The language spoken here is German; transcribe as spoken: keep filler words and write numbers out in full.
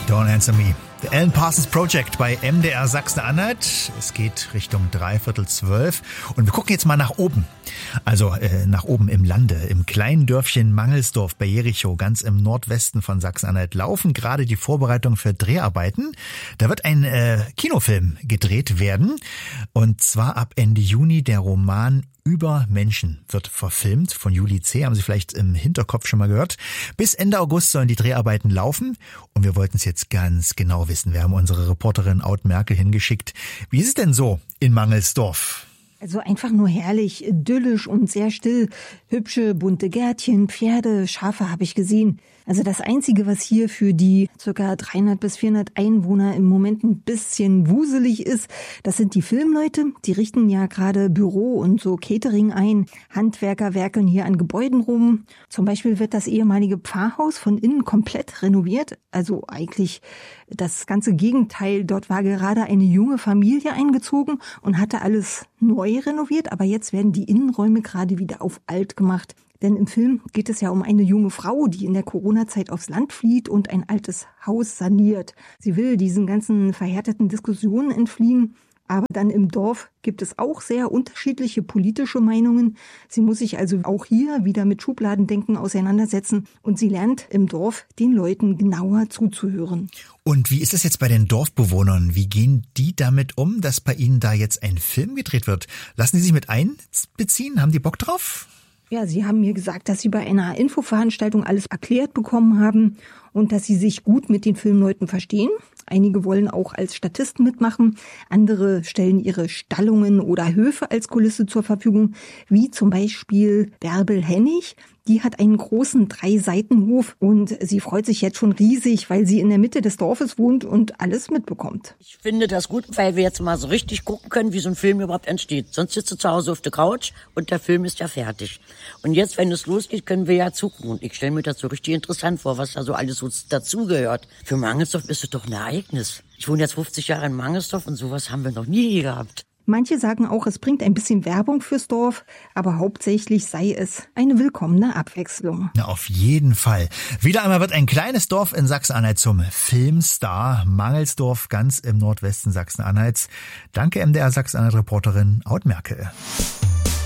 Don't Answer Me. The Alan Parsons Project bei M D R Sachsen-Anhalt. Es geht Richtung dreiviertel zwölf und wir gucken jetzt mal nach oben. Also äh, nach oben im Lande, im kleinen Dörfchen Mangelsdorf bei Jerichow, ganz im Nordwesten von Sachsen-Anhalt, laufen gerade die Vorbereitungen für Dreharbeiten. Da wird ein äh, Kinofilm gedreht werden und zwar ab Ende Juni. Der Roman Über Menschen wird verfilmt von Julie C., haben Sie vielleicht im Hinterkopf schon mal gehört. Bis Ende August sollen die Dreharbeiten laufen und wir wollten es jetzt ganz genau wissen. Wir haben unsere Reporterin Aud Merkel hingeschickt. Wie ist es denn so in Mangelsdorf? Also einfach nur herrlich, idyllisch und sehr still. Hübsche, bunte Gärtchen, Pferde, Schafe habe ich gesehen. Also das Einzige, was hier für die ca. dreihundert bis vierhundert Einwohner im Moment ein bisschen wuselig ist, das sind die Filmleute. Die richten ja gerade Büro und so Catering ein. Handwerker werkeln hier an Gebäuden rum. Zum Beispiel wird das ehemalige Pfarrhaus von innen komplett renoviert. Also eigentlich das ganze Gegenteil. Dort war gerade eine junge Familie eingezogen und hatte alles neu renoviert. Aber jetzt werden die Innenräume gerade wieder auf alt gemacht. Denn im Film geht es ja um eine junge Frau, die in der Corona-Zeit aufs Land flieht und ein altes Haus saniert. Sie will diesen ganzen verhärteten Diskussionen entfliehen. Aber dann im Dorf gibt es auch sehr unterschiedliche politische Meinungen. Sie muss sich also auch hier wieder mit Schubladendenken auseinandersetzen. Und sie lernt im Dorf den Leuten genauer zuzuhören. Und wie ist es jetzt bei den Dorfbewohnern? Wie gehen die damit um, dass bei ihnen da jetzt ein Film gedreht wird? Lassen Sie sich mit einbeziehen? Haben die Bock drauf? Ja, sie haben mir gesagt, dass sie bei einer Infoveranstaltung alles erklärt bekommen haben und dass sie sich gut mit den Filmleuten verstehen. Einige wollen auch als Statisten mitmachen, andere stellen ihre Stallungen oder Höfe als Kulisse zur Verfügung, wie zum Beispiel Bärbel Hennig. Die hat einen großen Drei-Seiten-Hof und sie freut sich jetzt schon riesig, weil sie in der Mitte des Dorfes wohnt und alles mitbekommt. Ich finde das gut, weil wir jetzt mal so richtig gucken können, wie so ein Film überhaupt entsteht. Sonst sitzt du zu Hause auf der Couch und der Film ist ja fertig. Und jetzt, wenn es losgeht, können wir ja zugucken. Und ich stelle mir das so richtig interessant vor, was da so alles so dazugehört. Für Mangelsdorf ist es doch ein Ereignis. Ich wohne jetzt fünfzig Jahre in Mangelsdorf und sowas haben wir noch nie gehabt. Manche sagen auch, es bringt ein bisschen Werbung fürs Dorf, aber hauptsächlich sei es eine willkommene Abwechslung. Na, auf jeden Fall. Wieder einmal wird ein kleines Dorf in Sachsen-Anhalt zum Filmstar. Mangelsdorf, ganz im Nordwesten Sachsen-Anhalts. Danke M D R Sachsen-Anhalt-Reporterin Aud Merkel.